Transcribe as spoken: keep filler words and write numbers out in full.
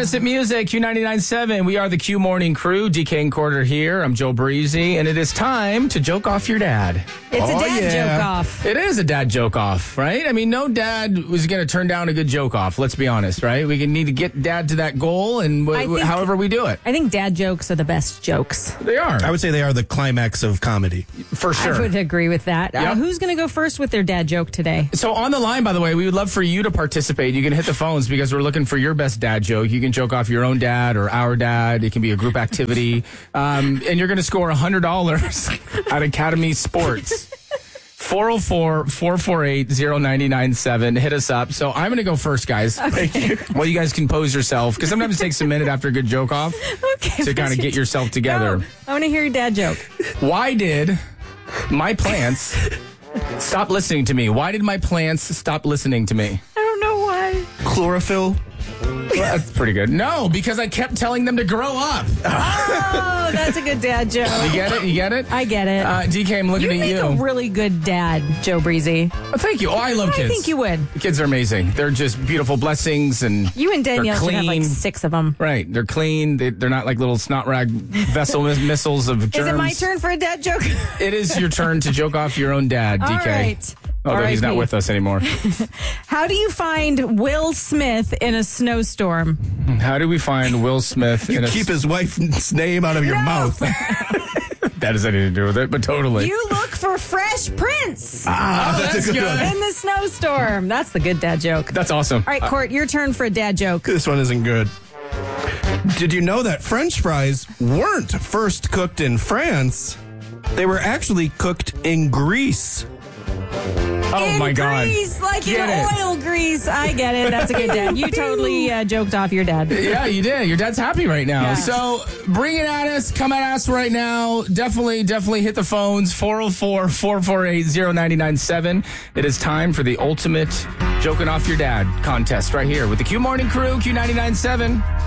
Innocent Music, Q ninety-nine point seven. We are the Q Morning Crew. D K and Quarter here. I'm Joe Breezy, and it is time to joke off your dad. It's Oh, a dad yeah. joke off. It is a dad joke off, right? I mean, no dad was going to turn down a good joke off. Let's be honest, right? We can need to get dad to that goal, and w- I w- think- however we do it, I think dad jokes are the best jokes. they are I would say they are the climax of comedy. for sure. I would agree with that. Uh, Yep. who's going to go first with their dad joke today? So on the line, by the way, we would love for you to participate. You can hit the phones because we're looking for your best dad joke. You can joke off your own dad or our dad. It can be a group activity. Um, and you're going to score one hundred dollars at Academy Sports. four oh four, four four eight, oh nine nine seven. Hit us up. So I'm going to go first, guys. Thank you. Well, you guys compose yourself because sometimes it takes a minute after a good joke off Okay. to kind of get yourself together. Go. I want to hear your dad joke. Why did my plants stop listening to me? Why did my plants stop listening to me? I don't know why. Chlorophyll. Well, that's pretty good. No, because I kept telling them to grow up. Oh, that's a good dad joke. You get it? You get it? I get it. Uh, D K, I'm looking you at make you. a really good dad, Joe Breezy. Oh, thank you. Oh, I love I kids. think you would. The kids are amazing. They're just beautiful blessings, and You and Danielle they're should have like clean. six of them. Right. They're clean. They, they're not like little snot rag vessel mis- missiles of germs. Is it my turn for a dad joke? It is your turn to joke off your own dad, D K. All right. Although he's not R I P. with us anymore. How do you find Will Smith in a snowstorm? How do we find Will Smith You in a keep his wife's name out of your No. mouth. That has anything to do with it, but totally. You look for Fresh Prince Ah, Oh, that's, that's a good, good. one. in the snowstorm. That's the good dad joke. That's awesome. All right, Court, your turn for a dad joke. This one isn't good. Did you know that French fries weren't first cooked in France? They were actually cooked in Greece. Oh, in my God. grease, like Get in it. oil grease. I get it. That's a good dad. You totally uh, joked off your dad. Yeah, you did. Your dad's happy right now. Yeah. So bring it at us. Come at us right now. Definitely, definitely hit the phones. four oh four, four four eight, oh nine nine seven. It is time for the ultimate joking off your dad contest right here with the Q Morning Crew, Q ninety-nine point seven.